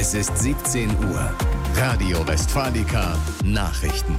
Es ist 17 Uhr. Radio Westfalica Nachrichten.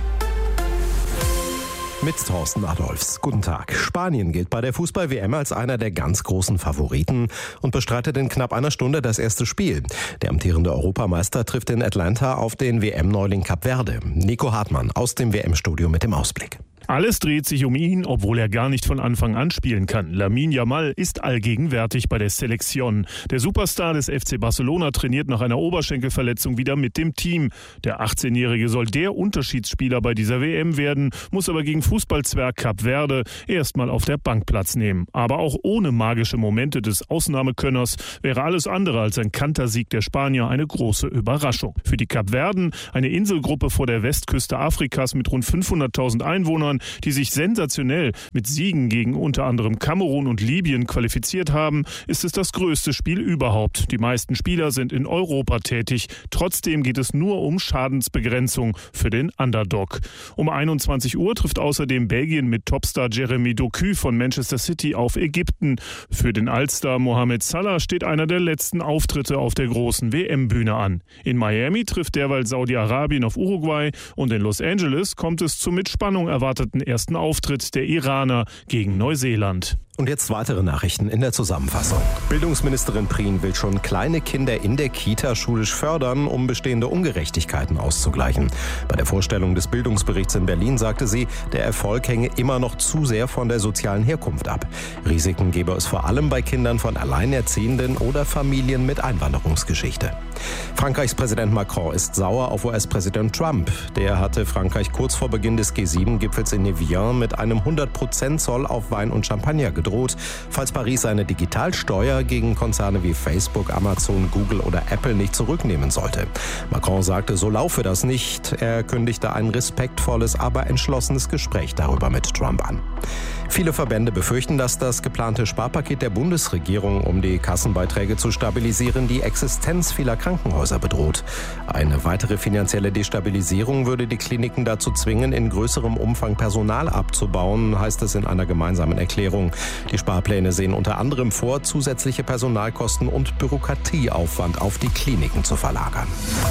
Mit Thorsten Adolfs. Guten Tag. Spanien gilt bei der Fußball-WM als einer der ganz großen Favoriten und bestreitet in knapp einer Stunde das erste Spiel. Der amtierende Europameister trifft in Atlanta auf den WM-Neuling Kap Verde. Nico Hartmann aus dem WM-Studio mit dem Ausblick. Alles dreht sich um ihn, obwohl er gar nicht von Anfang an spielen kann. Lamine Yamal ist allgegenwärtig bei der Selección. Der Superstar des FC Barcelona trainiert nach einer Oberschenkelverletzung wieder mit dem Team. Der 18-Jährige soll der Unterschiedsspieler bei dieser WM werden, muss aber gegen Fußballzwerg Kap Verde erstmal auf der Bank Platz nehmen. Aber auch ohne magische Momente des Ausnahmekönners wäre alles andere als ein Kantersieg der Spanier eine große Überraschung. Für die Kapverden, eine Inselgruppe vor der Westküste Afrikas mit rund 500.000 Einwohnern, die sich sensationell mit Siegen gegen unter anderem Kamerun und Libyen qualifiziert haben, ist es das größte Spiel überhaupt. Die meisten Spieler sind in Europa tätig. Trotzdem geht es nur um Schadensbegrenzung für den Underdog. Um 21 Uhr trifft außerdem Belgien mit Topstar Jeremy Doku von Manchester City auf Ägypten. Für den Allstar Mohamed Salah steht einer der letzten Auftritte auf der großen WM-Bühne an. In Miami trifft derweil Saudi-Arabien auf Uruguay und in Los Angeles kommt es zum mit Spannung erwarteten ersten Auftritt der Iraner gegen Neuseeland. Und jetzt weitere Nachrichten in der Zusammenfassung. Bildungsministerin Prien will schon kleine Kinder in der Kita schulisch fördern, um bestehende Ungerechtigkeiten auszugleichen. Bei der Vorstellung des Bildungsberichts in Berlin sagte sie, der Erfolg hänge immer noch zu sehr von der sozialen Herkunft ab. Risiken gebe es vor allem bei Kindern von Alleinerziehenden oder Familien mit Einwanderungsgeschichte. Frankreichs Präsident Macron ist sauer auf US-Präsident Trump. Der hatte Frankreich kurz vor Beginn des G7-Gipfels in Evian mit einem 100% Zoll auf Wein und Champagner gedroht, falls Paris seine Digitalsteuer gegen Konzerne wie Facebook, Amazon, Google oder Apple nicht zurücknehmen sollte. Macron sagte, so laufe das nicht. Er kündigte ein respektvolles, aber entschlossenes Gespräch darüber mit Trump an. Viele Verbände befürchten, dass das geplante Sparpaket der Bundesregierung, um die Kassenbeiträge zu stabilisieren, die Existenz vieler Krankenhäuser bedroht. Eine weitere finanzielle Destabilisierung würde die Kliniken dazu zwingen, in größerem Umfang Personal abzubauen, heißt es in einer gemeinsamen Erklärung. Die Sparpläne sehen unter anderem vor, zusätzliche Personalkosten und Bürokratieaufwand auf die Kliniken zu verlagern.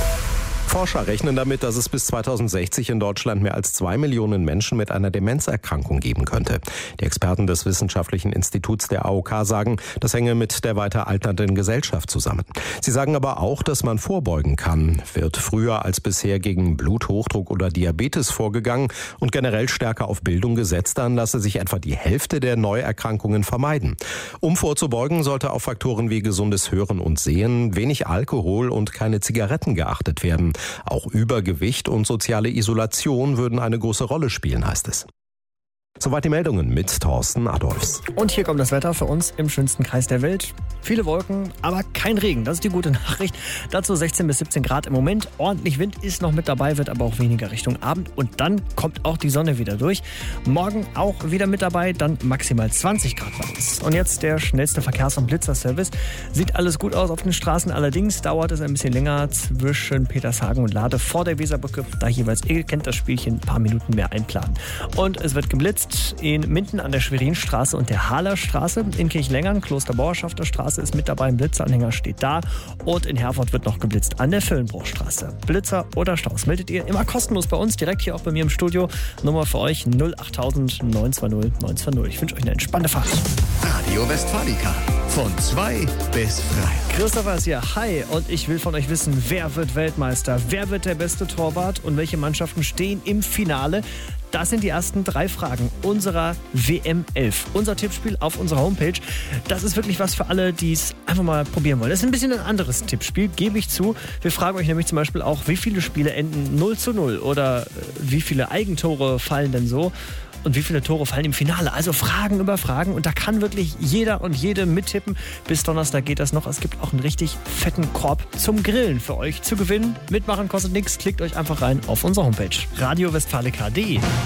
Forscher rechnen damit, dass es bis 2060 in Deutschland mehr als 2 Millionen Menschen mit einer Demenzerkrankung geben könnte. Die Experten des Wissenschaftlichen Instituts der AOK sagen, das hänge mit der weiter alternden Gesellschaft zusammen. Sie sagen aber auch, dass man vorbeugen kann. Wird früher als bisher gegen Bluthochdruck oder Diabetes vorgegangen und generell stärker auf Bildung gesetzt, dann lasse sich etwa die Hälfte der Neuerkrankungen vermeiden. Um vorzubeugen, sollte auf Faktoren wie gesundes Hören und Sehen, wenig Alkohol und keine Zigaretten geachtet werden. Auch Übergewicht und soziale Isolation würden eine große Rolle spielen, heißt es. Soweit die Meldungen mit Thorsten Adolfs. Und hier kommt das Wetter für uns im schönsten Kreis der Welt. Viele Wolken, aber kein Regen. Das ist die gute Nachricht. Dazu 16 bis 17 Grad im Moment. Ordentlich Wind ist noch mit dabei, wird aber auch weniger Richtung Abend. Und dann kommt auch die Sonne wieder durch. Morgen auch wieder mit dabei, dann maximal 20 Grad bei uns. Und jetzt der schnellste Verkehrs- und Blitzerservice. Sieht alles gut aus auf den Straßen. Allerdings dauert es ein bisschen länger zwischen Petershagen und Lade vor der Weserbrücke. Da jeweils, ihr kennt das Spielchen, ein paar Minuten mehr einplanen. Und es wird geblitzt in Minden an der Schwerinstraße und der Hahler Straße. In Kirchlengern, Klosterbauerschafter Straße ist mit dabei, ein Blitzeranhänger steht da. Und in Herford wird noch geblitzt an der Völlenbruchstraße. Blitzer oder Staus meldet ihr immer kostenlos bei uns, direkt hier auch bei mir im Studio. Nummer für euch 08000 920 920. Ich wünsche euch eine entspannte Fahrt. Radio Westfalica von 2 bis 3. Christopher ist hier, hi, und ich will von euch wissen, wer wird Weltmeister, wer wird der beste Torwart und welche Mannschaften stehen im Finale? Das sind die ersten 3 Fragen unserer WM 11. Unser Tippspiel auf unserer Homepage. Das ist wirklich was für alle, die es einfach mal probieren wollen. Das ist ein bisschen ein anderes Tippspiel, gebe ich zu. Wir fragen euch nämlich zum Beispiel auch, wie viele Spiele enden 0:0 oder wie viele Eigentore fallen denn so? Und wie viele Tore fallen im Finale? Also Fragen über Fragen. Und da kann wirklich jeder und jede mittippen. Bis Donnerstag geht das noch. Es gibt auch einen richtig fetten Korb zum Grillen für euch zu gewinnen. Mitmachen kostet nichts. Klickt euch einfach rein auf unsere Homepage radiowestfalica.de.